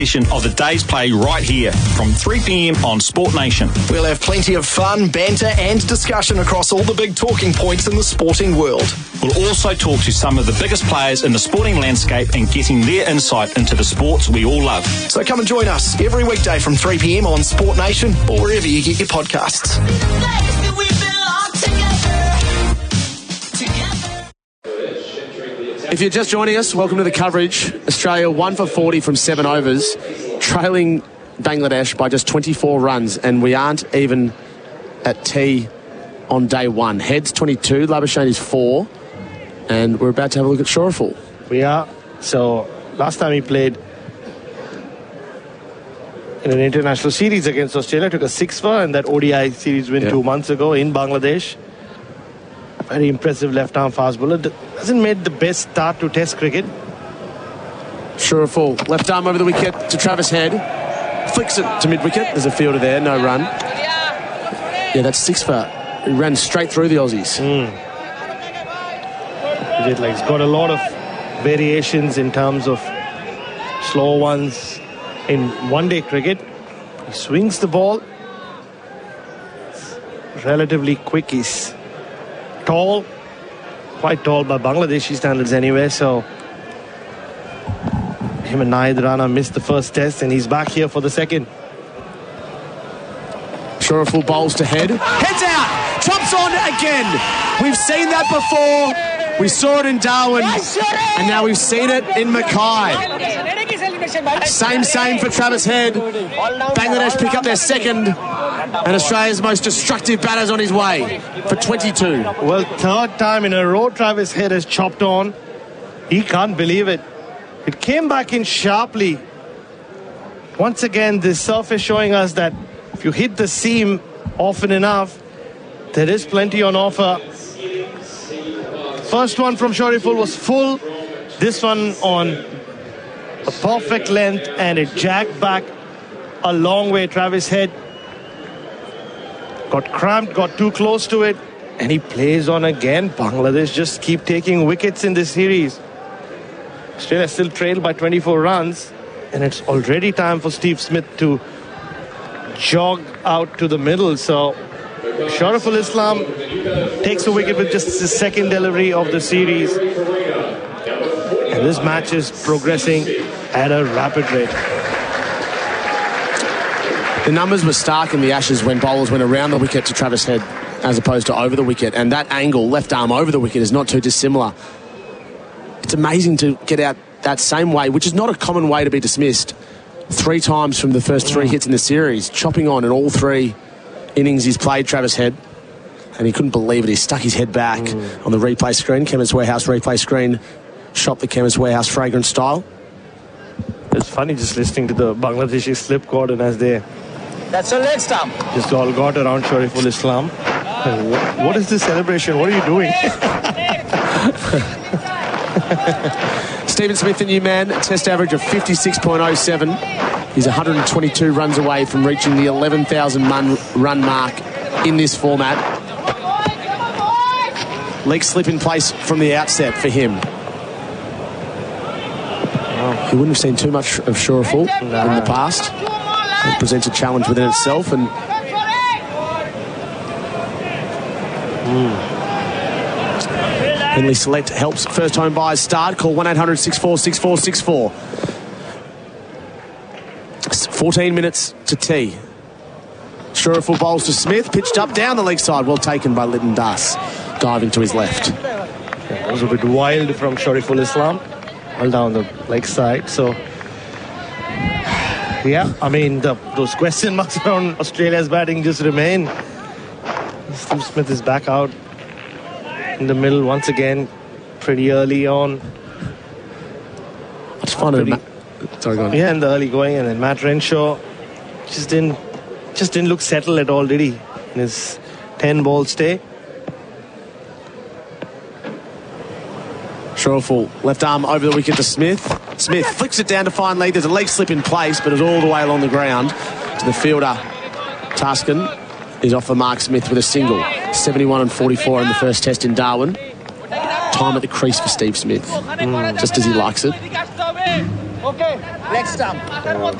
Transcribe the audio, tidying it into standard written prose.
Of the day's play right here from 3 p.m. on Sport Nation. We'll have plenty of fun, banter and discussion across all the big talking points in the sporting world. We'll also talk to some of the biggest players in the sporting landscape and getting their insight into the sports we all love. So come and join us every weekday from 3 p.m. on Sport Nation or wherever you get your podcasts. If you're just joining us, welcome to the coverage. Australia 1 for 40 from 7 overs, trailing Bangladesh by just 24 runs, and we aren't even at tee on day one. Heads 22, Labuschagne is 4, and we're about to have a look at Shariful. We are. So last time he played in an international series against Australia, took a 6-for, and that ODI series win 2 months ago in Bangladesh. Very impressive left-arm fast bowler. Hasn't made the best start to Test cricket. Shariful, left arm over the wicket to Travis Head. Flicks it to mid-wicket. There's a fielder there, no run. Yeah, that's 6-for. He ran straight through the Aussies. He's got a lot of variations in terms of slow ones in one-day cricket. He swings the ball. Relatively quick. He's tall, quite tall by Bangladeshi standards anyway, so him and Naid Rana missed the first test and he's back here for the second. Shariful bowls to Head. Heads out! Chops on again! We've seen that before. We saw it in Darwin and now we've seen it in Mackay. Same for Travis Head. Bangladesh pick up their second, and Australia's most destructive batter's on his way for 22. Well, third time in a row Travis Head has chopped on. He can't believe it. It came back in sharply. Once again, this surface showing us that if you hit the seam often enough, there is plenty on offer. First one from Shariful was full. This one on a perfect length, and it jagged back a long way. Travis Head got cramped, got too close to it, and he plays on again. Bangladesh just keep taking wickets in this series. Australia still trailed by 24 runs, and it's already time for Steve Smith to jog out to the middle. So Shariful Islam takes a wicket with just the second delivery of the series. And this match is progressing at a rapid rate. The numbers were stark in the Ashes when bowlers went around the wicket to Travis Head as opposed to over the wicket. And that angle, left arm over the wicket, is not too dissimilar. It's amazing to get out that same way, which is not a common way to be dismissed. 3 times from the first 3 hits in the series, chopping on in all 3 innings he's played, Travis Head. And he couldn't believe it. He stuck his head back on the replay screen, Chemist Warehouse replay screen. Shop the Chemist Warehouse fragrance style. It's funny just listening to the Bangladeshi slip cordon as they That's a leg stump. just all got around Shariful Islam. What is this celebration? What are you doing? Stephen Smith, the new man, test average of 56.07. He's 122 runs away from reaching the 11,000 run mark in this format. Leg slip in place from the outset for him. He wouldn't have seen too much of Shariful in the past. It presents a challenge within itself, and Henley Select helps first home buyers start. Call 1-800-64-6464. 14 minutes to tee. Shariful bowls to Smith, pitched up down the leg side, well taken by Lytton Das, diving to his left. That was a bit wild from Shariful Islam. Well down the leg side. So yeah, I mean those question marks around Australia's batting just remain. Steve Smith is back out in the middle once again, pretty early on. I just find it sorry, go on. Yeah, in the early going, and then Matt Renshaw just didn't look settled at all, did he? In his 10-ball stay. Shariful, left arm over the wicket to Smith. Smith flicks it down to fine leg. There's a leg slip in place, but it's all the way along the ground to the fielder. Taskin is off for Mark Smith with a single. 71 and 44 in the first test in Darwin. Time at the crease for Steve Smith, just as he likes it. Leg stump.